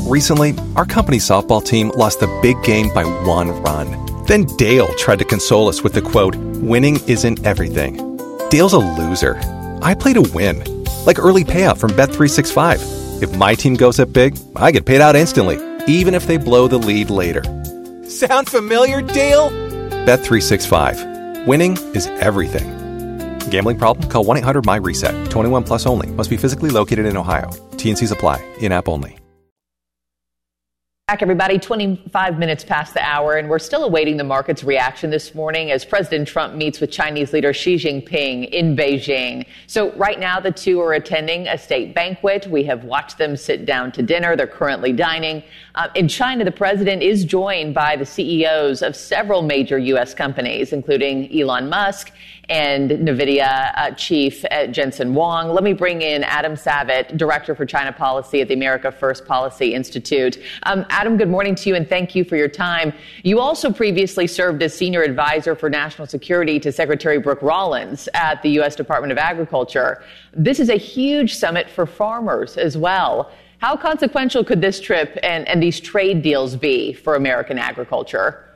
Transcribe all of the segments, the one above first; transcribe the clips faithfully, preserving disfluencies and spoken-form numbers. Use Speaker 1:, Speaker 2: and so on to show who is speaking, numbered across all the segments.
Speaker 1: Recently, our company's softball team lost the big game by one run. Then Dale tried to console us with the quote, "Winning isn't everything." Dale's a loser. I play to win. Like early payout from Bet three sixty-five. If my team goes up big, I get paid out instantly, even if they blow the lead later. Sound familiar, Dale? Bet three sixty-five. Winning is everything. Gambling problem? Call one eight hundred M Y reset. twenty-one plus only. Must be physically located in Ohio. T N Cs apply. In-app only.
Speaker 2: Back, everybody, twenty-five minutes past the hour, and we're still awaiting the market's reaction this morning as President Trump meets with Chinese leader Xi Jinping in Beijing. So right now, the two are attending a state banquet. We have watched them sit down to dinner. They're currently dining. Uh, in China, the president is joined by the C E Os of several major U S companies, including Elon Musk and NVIDIA uh, chief uh, Jensen Huang. Let me bring in Adam Savitt, Director for China Policy at the America First Policy Institute. Um, Adam, good morning to you, and thank you for your time. You also previously served as Senior Advisor for National Security to Secretary Brooke Rollins at the U S Department of Agriculture. This is a huge summit for farmers as well. How consequential could this trip and, and these trade deals be for American agriculture?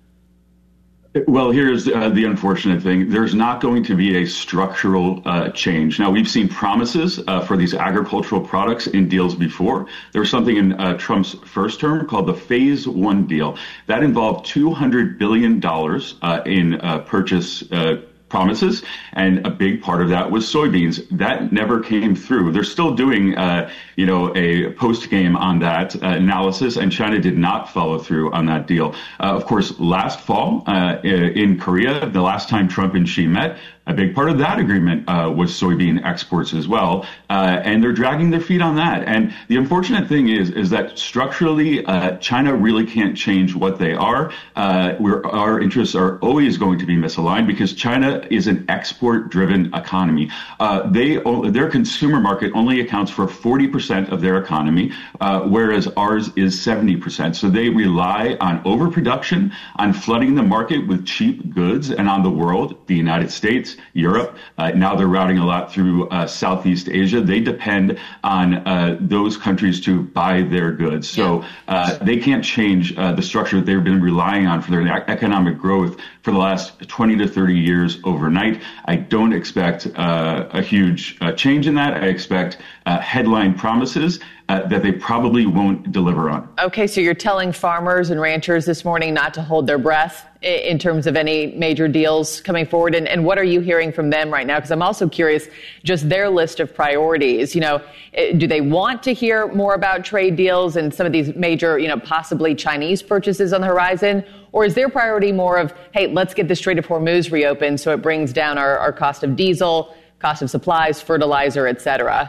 Speaker 3: Well, here's uh, the unfortunate thing. There's not going to be a structural uh, change. Now, we've seen promises uh, for these agricultural products in deals before. There was something in uh, Trump's first term called the Phase One deal. That involved two hundred billion dollars uh, in uh, purchase uh promises, and a big part of that was soybeans. That never came through. They're still doing, uh, you know, a post-game on that uh, analysis, and China did not follow through on that deal. Uh, of course, last fall uh, in Korea, the last time Trump and Xi met, a big part of that agreement uh, was soybean exports as well, uh, and they're dragging their feet on that. And the unfortunate thing is, is that structurally, uh, China really can't change what they are. Uh, we're, our interests are always going to be misaligned because China is an export-driven economy. Uh, they their consumer market only accounts for forty percent of their economy, uh, whereas ours is seventy percent. So they rely on overproduction, on flooding the market with cheap goods, and on the world, the United States, Europe. Uh, now they're routing a lot through uh, Southeast Asia. They depend on uh, those countries to buy their goods. So uh, they can't change uh, the structure that they've been relying on for their economic growth for the last twenty to thirty years overnight. I don't expect uh, a huge uh, change in that. I expect uh, headline promises Uh, that they probably won't deliver on.
Speaker 2: Okay, so you're telling farmers and ranchers this morning not to hold their breath in terms of any major deals coming forward. And, and what are you hearing from them right now? Because I'm also curious, just their list of priorities. You know, do they want to hear more about trade deals and some of these major, you know, possibly Chinese purchases on the horizon? Or is their priority more of, hey, let's get the Strait of Hormuz reopened so it brings down our, our cost of diesel, cost of supplies, fertilizer, et cetera?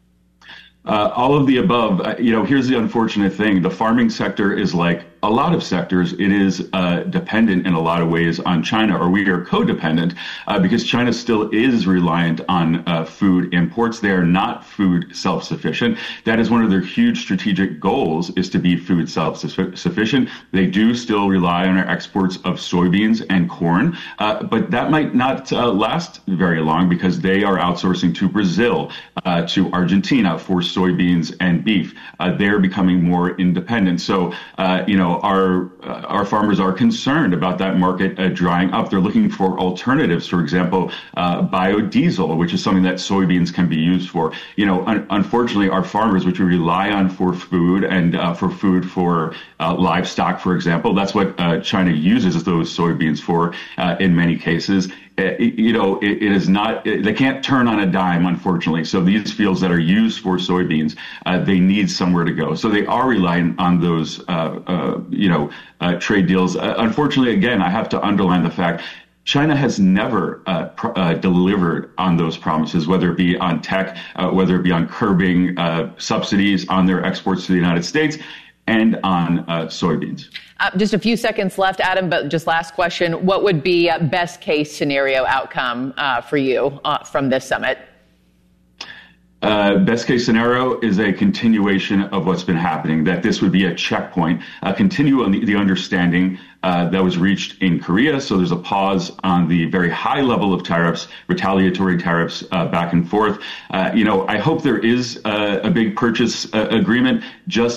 Speaker 3: Uh, all of the above. Uh, you know, here's the unfortunate thing. The farming sector is like a lot of sectors. It is uh, dependent in a lot of ways on China, or we are codependent uh, because China still is reliant on uh, food imports. They are not food self-sufficient. That is one of their huge strategic goals, is to be food self-sufficient. They do still rely on our exports of soybeans and corn, uh, but that might not uh, last very long because they are outsourcing to Brazil, uh, to Argentina for soybeans and beef. Uh, they're becoming more independent. So, uh, you know, our uh, our farmers are concerned about that market uh, drying up. They're looking for alternatives. For example, uh, biodiesel, which is something that soybeans can be used for. You know, un- unfortunately, our farmers, which we rely on for food and uh, for food for uh, livestock, for example, that's what uh, China uses those soybeans for uh, in many cases. It, you know, it, it is not, it, they can't turn on a dime, unfortunately. So these fields that are used for soybeans, uh, they need somewhere to go. So they are relying on those, uh, uh, you know, uh, trade deals. Uh, unfortunately, again, I have to underline the fact China has never uh, pr- uh, delivered on those promises, whether it be on tech, uh, whether it be on curbing uh, subsidies on their exports to the United States, and on uh, soybeans.
Speaker 2: Uh, just a few seconds left, Adam, but just last question. What would be a best case scenario outcome uh, for you uh, from this summit?
Speaker 3: Uh, best case scenario is a continuation of what's been happening, that this would be a checkpoint, uh, continue on the, the understanding uh, that was reached in Korea. So there's a pause on the very high level of tariffs, retaliatory tariffs uh, back and forth. Uh, you know, I hope there is uh, a big purchase uh, agreement, just